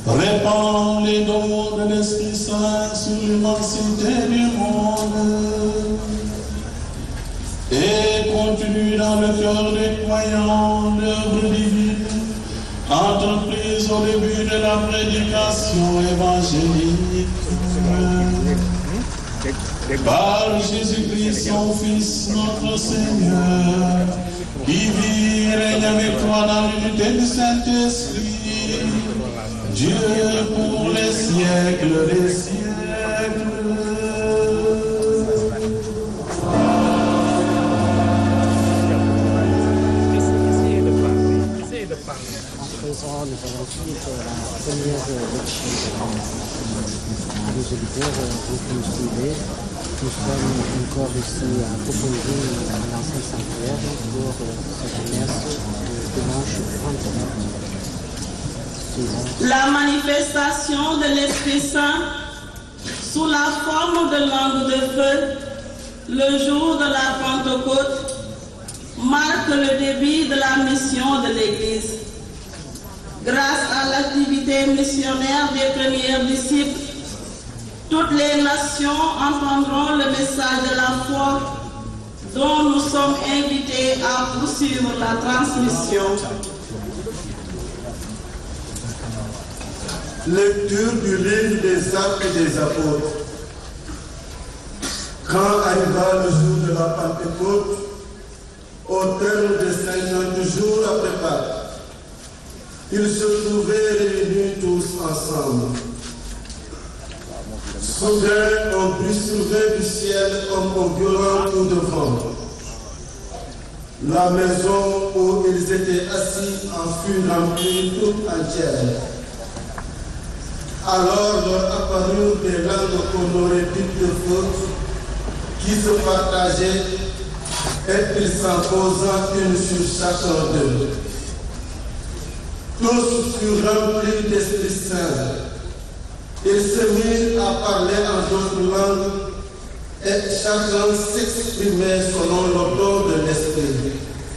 Répand les dons de l'Esprit Saint sur l'immensité du monde et continue dans le cœur des croyants l'œuvre divine entreprise au début de la prédication évangélique. Par Jésus-Christ, son Fils, notre Seigneur, qui vit et règne avec toi dans l'unité du Saint-Esprit, Dieu pour les siècles des siècles. Nous allons suivre la première lecture des auditeurs. Vous qui nous suivez, nous sommes encore ici à proposer l'enceinte sanctuaire pour cette messe de dimanche 30. La manifestation de l'Esprit Saint sous la forme de langue de feu le jour de la Pentecôte marque le début de la mission de l'Église. Grâce à l'activité missionnaire des premiers disciples, toutes les nations entendront le message de la foi dont nous sommes invités à poursuivre la transmission. Lecture du livre des Actes des Apôtres. Quand arriva le jour de la Pentecôte, au terme de 50 jours après Pâques, ils se trouvaient réunis tous ensemble. Soudain, un bruit soulevé du ciel comme un violent coup de vent. La maison où ils étaient assis en fut remplie toute entière. Alors leur apparurent des langues colorées dites de feu qui se partageaient et ils s'en posaient une sur chacun d'eux. Tous furent remplis d'Esprit Saint. Ils se mirent à parler en d'autres langues et chacun s'exprimait selon le don de l'Esprit.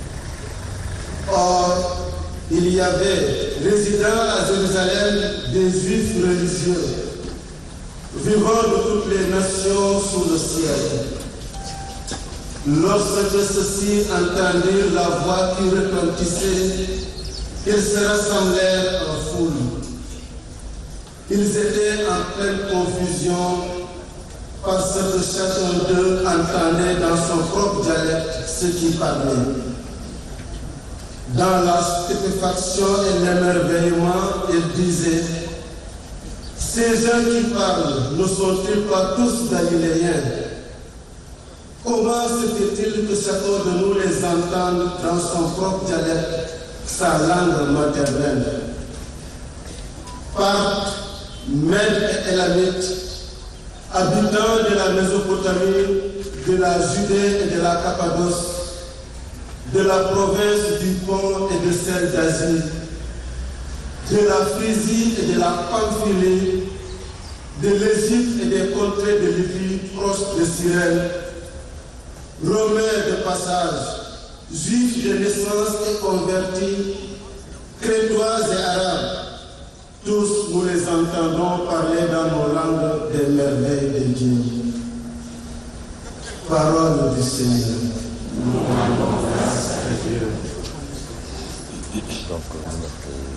Or, il y avait résidant à Jérusalem des Juifs religieux, vivant de toutes les nations sous le ciel. Lorsque ceux-ci entendirent la voix qui retentissait, ils se rassemblèrent en foule. Ils étaient en pleine confusion parce que chacun d'eux entendait dans son propre dialecte ce qu'il parlait. Dans la stupéfaction et l'émerveillement, ils disaient: ces gens qui parlent ne sont-ils pas tous galiléens? Comment se fait-il que chacun de nous les entende dans son propre dialecte, sa langue maternelle? Parthes, Mèdes et Élamites, habitants de la Mésopotamie, de la Judée et de la Cappadoce, de la province du Pont et de celle d'Asie, de la Phrygie et de la Pamphylie, de l'Égypte et des contrées de Libye proches de Cyrène, Romains de passage, Juifs de naissance et convertis, Crétois et Arabes, tous nous les entendons parler dans nos langues des merveilles de Dieu. Parole du Seigneur. Nous rendons grâce à Dieu.